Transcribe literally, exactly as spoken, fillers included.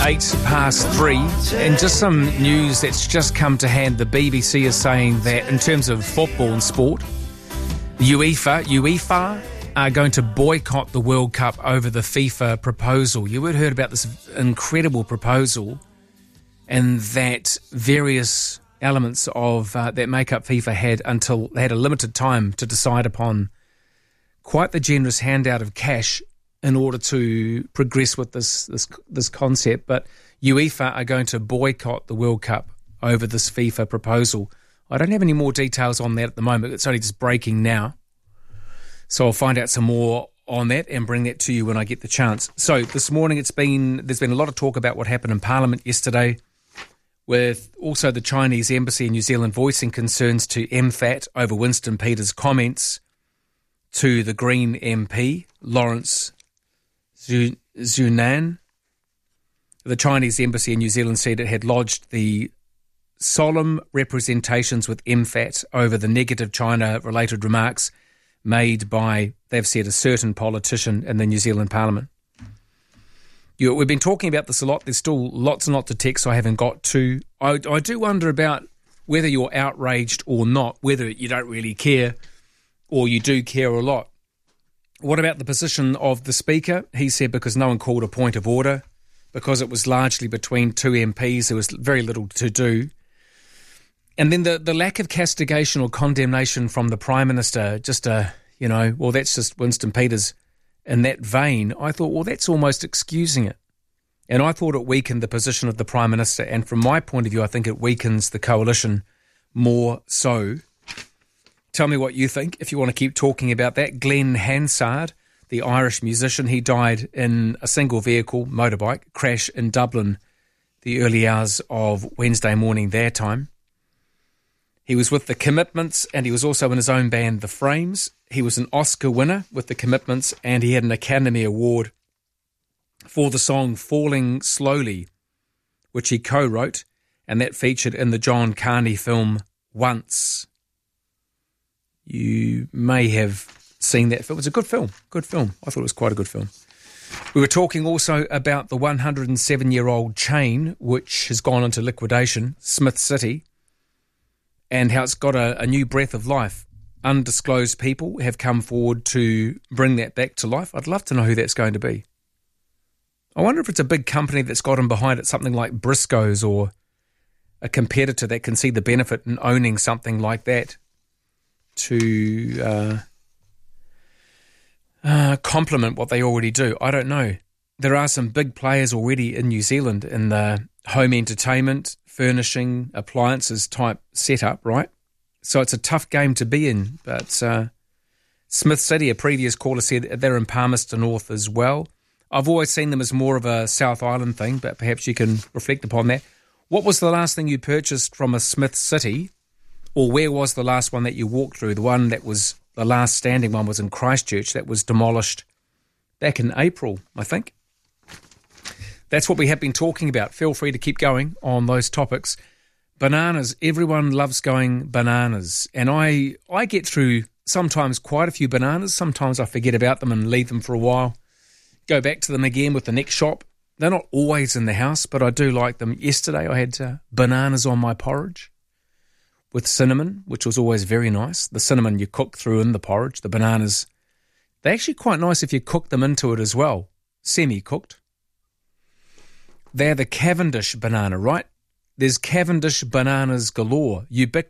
eight past three, and just some news that's just come to hand. The B B C is saying that in terms of football and sport, UEFA, UEFA are going to boycott the World Cup over the FIFA proposal. You would have heard about this incredible proposal, and that various elements of uh, that make up FIFA had until they had a limited time to decide upon quite the generous handout of cash in order to progress with this this this concept. But UEFA are going to boycott the World Cup over this FIFA proposal. I don't have any more details on that at the moment. It's only just breaking now. So I'll find out some more on that and bring that to you when I get the chance. So this morning it's been there's been a lot of talk about what happened in Parliament yesterday, with also the Chinese Embassy in New Zealand voicing concerns to M F A T over Winston Peters' comments to the Green M P, Lawrence Zhunan. The Chinese Embassy in New Zealand said it had lodged the solemn representations with M F A T over the negative China-related remarks made by, they've said, a certain politician in the New Zealand Parliament. You, we've been talking about this a lot. There's still lots and lots of text I haven't got to. I, I do wonder about whether you're outraged or not, whether you don't really care or you do care a lot. What about the position of the Speaker? He said because no one called a point of order, because it was largely between two M Ps, there was very little to do. And then the, the lack of castigation or condemnation from the Prime Minister, just a, you know, well, that's just Winston Peters. In that vein, I thought, well, that's almost excusing it. And I thought it weakened the position of the Prime Minister. And from my point of view, I think it weakens the coalition more so. Tell me what you think if you want to keep talking about that. Glenn Hansard, the Irish musician, he died in a single vehicle motorbike crash in Dublin the early hours of Wednesday morning their time. He was with the Commitments, and he was also in his own band, The Frames. He was an Oscar winner with the Commitments, and he had an Academy Award for the song Falling Slowly, which he co-wrote, and that featured in the John Carney film Once. You may have seen that film. It's a good film, good film. I thought it was quite a good film. We were talking also about the one hundred seven-year-old chain, which has gone into liquidation, Smith City, and how it's got a, a new breath of life. Undisclosed people have come forward to bring that back to life. I'd love to know who that's going to be. I wonder if it's a big company that's got in behind it, something like Briscoe's or a competitor that can see the benefit in owning something like that to uh, uh, complement what they already do. I don't know. There are some big players already in New Zealand in the home entertainment, furnishing, appliances type setup, right? So it's a tough game to be in. But uh, Smith City, a previous caller said they're in Palmerston North as well. I've always seen them as more of a South Island thing, but perhaps you can reflect upon that. What was the last thing you purchased from a Smith City? Or where was the last one that you walked through? The one that was, the last standing one was in Christchurch, that was demolished back in April, I think. That's what we have been talking about. Feel free to keep going on those topics. Bananas. Everyone loves going bananas. And I, I get through sometimes quite a few bananas. Sometimes I forget about them and leave them for a while. Go back to them again with the next shop. They're not always in the house, but I do like them. Yesterday I had uh, bananas on my porridge with cinnamon, which was always very nice. The cinnamon you cook through in the porridge. The bananas, they're actually quite nice if you cook them into it as well. Semi-cooked. They're the Cavendish banana, right? There's Cavendish bananas galore, ubiquitous.